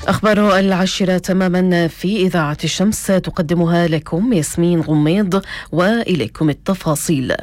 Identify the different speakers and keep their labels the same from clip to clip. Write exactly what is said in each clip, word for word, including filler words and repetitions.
Speaker 1: أخبار العاشرة تماما في إذاعة الشمس تقدمها لكم ياسمين غميض، وإليكم التفاصيل.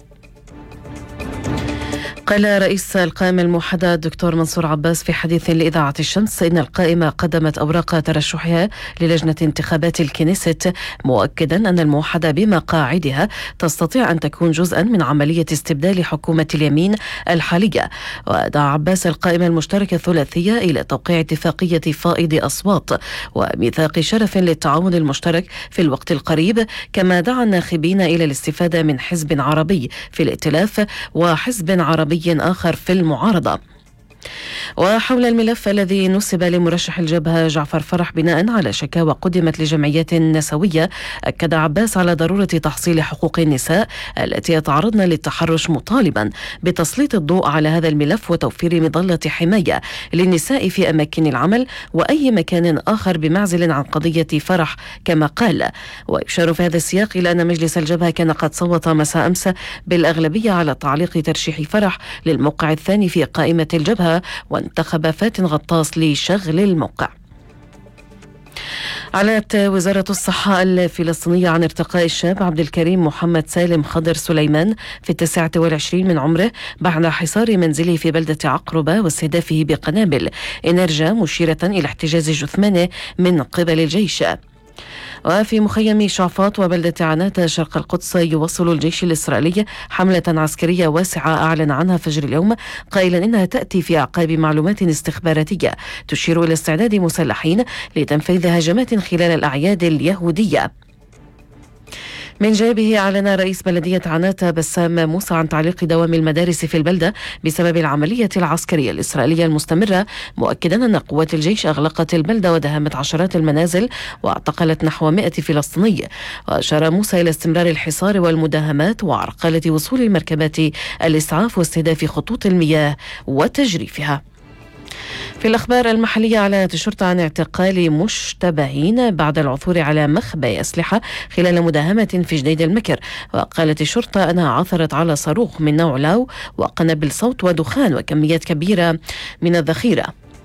Speaker 1: قال رئيس القائمة الموحدة الدكتور منصور عباس في حديث لإذاعة الشمس إن القائمة قدمت أوراق ترشحها للجنة انتخابات الكنيست، مؤكدا أن الموحدة بمقاعدها تستطيع أن تكون جزءا من عملية استبدال حكومة اليمين الحالية. ودعا عباس القائمة المشتركة الثلاثية إلى توقيع اتفاقية فائض أصوات وميثاق شرف للتعاون المشترك في الوقت القريب، كما دعا الناخبين إلى الاستفادة من حزب عربي في الائتلاف وحزب عربي آخر في المعارضة. وحول الملف الذي نسب لمرشح الجبهة جعفر فرح بناء على شكاوى قدمت لجمعيات نسوية، أكد عباس على ضرورة تحصيل حقوق النساء التي يتعرضن للتحرش، مطالبا بتسليط الضوء على هذا الملف وتوفير مظلة حماية للنساء في أماكن العمل وأي مكان آخر بمعزل عن قضية فرح كما قال. ويشار في هذا السياق إلى أن مجلس الجبهة كان قد صوت مساء أمس بالأغلبية على تعليق ترشيح فرح للموقع الثاني في قائمة الجبهة، وانتخب فاتن غطاس لشغل الموقع. أعلنت وزارة الصحة الفلسطينية عن ارتقاء الشاب عبد الكريم محمد سالم خضر سليمان في التاسعة والعشرين من عمره بعد حصار منزله في بلدة عقربة واستهدافه بقنابل إنرجا، مشيرة إلى احتجاز جثمانه من قبل الجيش. وفي مخيم شعفاط وبلدة عناتة شرق القدس يواصل الجيش الإسرائيلي حملة عسكرية واسعة أعلن عنها فجر اليوم، قائلا إنها تأتي في أعقاب معلومات استخباراتية تشير إلى استعداد مسلحين لتنفيذ هجمات خلال الأعياد اليهودية. من جانبه أعلن رئيس بلدية عناتة بسام موسى عن تعليق دوام المدارس في البلدة بسبب العملية العسكرية الإسرائيلية المستمرة، مؤكدا أن قوات الجيش أغلقت البلدة ودهمت عشرات المنازل واعتقلت نحو مئة فلسطيني. وأشار موسى إلى استمرار الحصار والمداهمات وعرقلة وصول المركبات الإسعاف واستهداف خطوط المياه وتجريفها. في الأخبار المحلية، أعلنت الشرطة عن اعتقال مشتبهين بعد العثور على مخبأ أسلحة خلال مداهمة في جديد المكر. وقالت الشرطة أنها عثرت على صاروخ من نوع لاو وقنابل صوت ودخان وكميات كبيرة من الذخيرة.